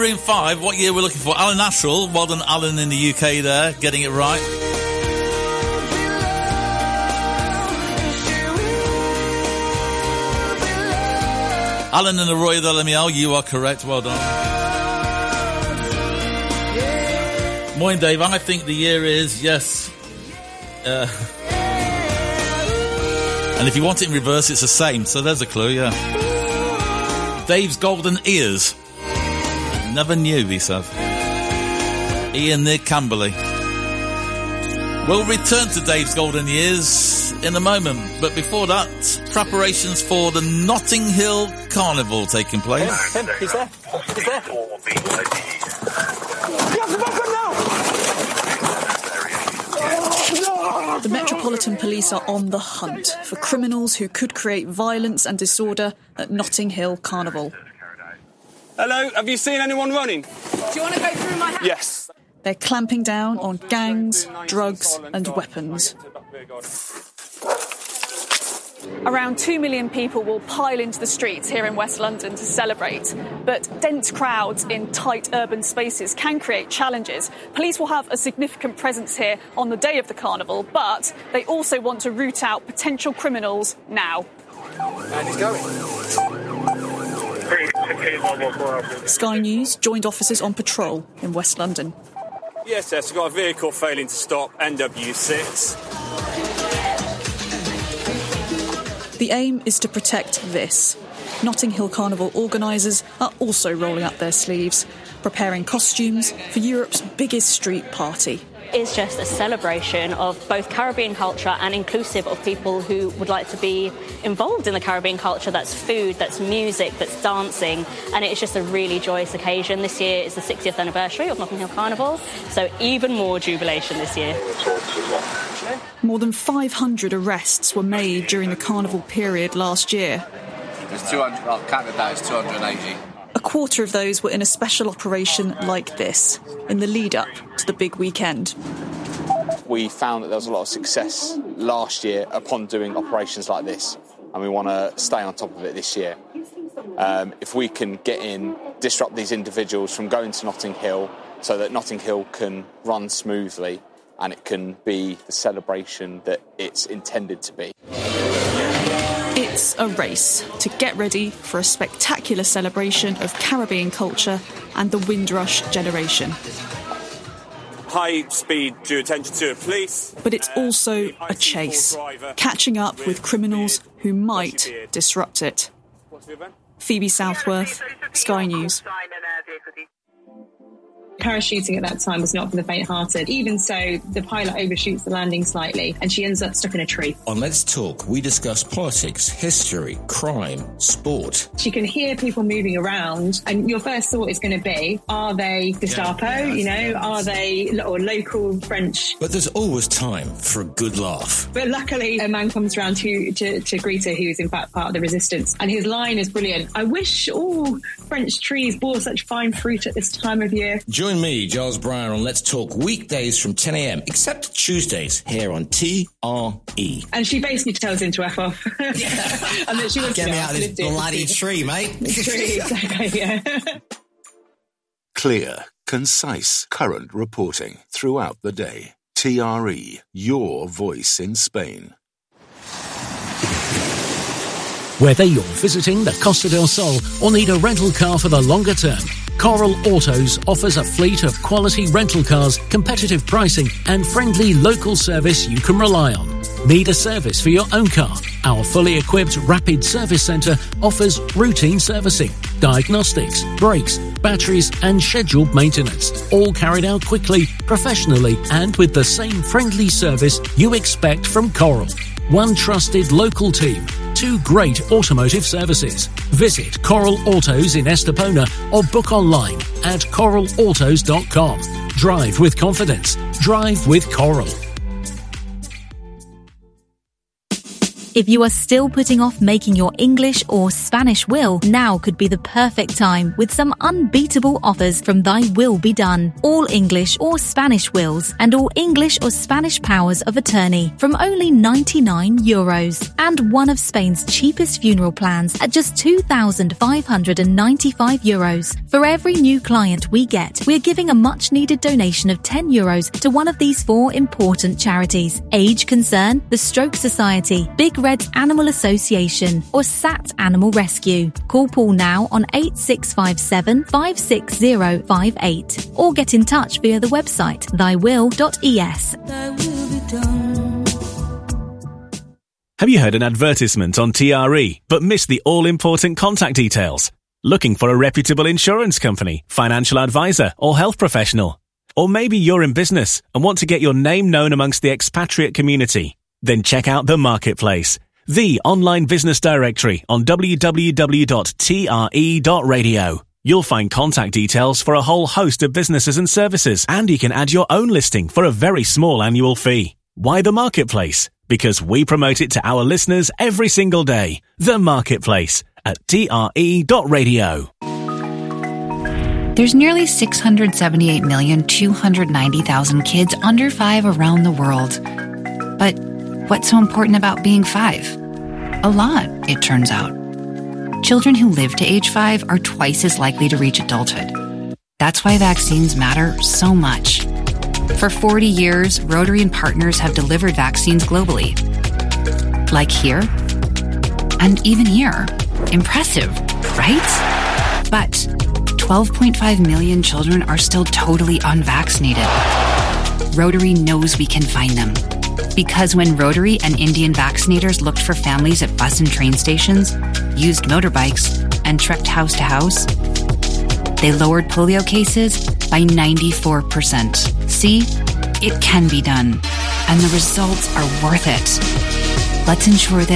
In 5, what year we're looking for? Alan Ashwell. Well done, Alan, in the UK there, getting it right. Alan and Arroyo de la Miel, you are correct. Well done. Morning, Dave. I think the year is, yes. And if you want it in reverse, it's the same. So there's a clue, yeah. Dave's golden ears. Never knew, he said. Ian near Camberley. We'll return to Dave's golden years in a moment, but before that, preparations for the Notting Hill Carnival taking place. Tim, he's there. He's there. The Metropolitan Police are on the hunt for criminals who could create violence and disorder at Notting Hill Carnival. Hello, have you seen anyone running? Do you want to go through my house? Yes. They're clamping down on gangs, drugs and weapons. Around 2 million people will pile into the streets here in West London to celebrate. But dense crowds in tight urban spaces can create challenges. Police will have a significant presence here on the day of the carnival, but they also want to root out potential criminals now. And he's going. Sky News joined officers on patrol in West London. Yes, we've got a vehicle failing to stop, NW6. The aim is to protect this. Notting Hill Carnival organisers are also rolling up their sleeves, preparing costumes for Europe's biggest street party. It's just a celebration of both Caribbean culture and inclusive of people who would like to be involved in the Caribbean culture. That's food, that's music, that's dancing, and it's just a really joyous occasion. This year is the 60th anniversary of Notting Hill Carnival, so even more jubilation this year. More than 500 arrests were made during the carnival period last year. There's 200, I've counted that, it's 280. A quarter of those were in a special operation like this, in the lead-up to the big weekend. We found that there was a lot of success last year upon doing operations like this, and we want to stay on top of it this year. If we can get in, disrupt these individuals from going to Notting Hill so that Notting Hill can run smoothly and it can be the celebration that it's intended to be. It's a race to get ready for a spectacular celebration of Caribbean culture and the Windrush generation. High speed due attention to police. But it's also a chase, catching up with criminals who might disrupt it. Phoebe Southworth, Sky News. Parachuting at that time was not for the faint-hearted. Even so, the pilot overshoots the landing slightly and she ends up stuck in a tree. On Let's Talk, we discuss politics, history, crime, sport. She can hear people moving around and your first thought is going to be, are they Gestapo, are they or local French? But there's always time for a good laugh. But luckily, a man comes around to greet her, who's in fact part of the resistance. And his line is brilliant. I wish all French trees bore such fine fruit at this time of year. Join me, Giles Brown, on Let's Talk weekdays from 10 a.m, except Tuesdays, here on TRE. And she basically tells him to F off. And that she wants Get me out of this bloody tree, mate. Tree, exactly, yeah. Clear, concise, current reporting throughout the day. TRE, your voice in Spain. Whether you're visiting the Costa del Sol or need a rental car for the longer term, Coral Autos offers a fleet of quality rental cars, competitive pricing and friendly local service you can rely on. Need a service for your own car? Our fully equipped rapid service centre offers routine servicing, diagnostics, brakes, batteries and scheduled maintenance, all carried out quickly, professionally and with the same friendly service you expect from Coral. One trusted local team, 2 great automotive services. Visit Coral Autos in Estepona or book online at coralautos.com. Drive with confidence. Drive with Coral. If you are still putting off making your English or Spanish will, now could be the perfect time with some unbeatable offers from Thy Will Be Done. All English or Spanish wills and all English or Spanish powers of attorney from only €99. And one of Spain's cheapest funeral plans at just €2,595. For every new client we get, we're giving a much-needed donation of €10 to one of these 4 important charities: Age Concern, the Stroke Society, Big Red Animal Association, or SAT Animal Rescue. Call Paul now on 8657 56058 or get in touch via the website thywill.es. Have you heard an advertisement on TRE but missed the all-important contact details? Looking for a reputable insurance company, financial advisor, or health professional? Or maybe you're in business and want to get your name known amongst the expatriate community? Then check out The Marketplace, the online business directory on www.tre.radio. You'll find contact details for a whole host of businesses and services, and you can add your own listing for a very small annual fee. Why The Marketplace? Because we promote it to our listeners every single day. The Marketplace at tre.radio. There's nearly 678,290,000 kids under 5 around the world. But what's so important about being 5? A lot, it turns out. Children who live to age 5 are twice as likely to reach adulthood. That's why vaccines matter so much. For 40 years, Rotary and partners have delivered vaccines globally. Like here, and even here. Impressive, right? But 12.5 million children are still totally unvaccinated. Rotary knows we can find them. Because when Rotary and Indian vaccinators looked for families at bus and train stations, used motorbikes, and trekked house to house, they lowered polio cases by 94%. See? It can be done. And the results are worth it. Let's ensure that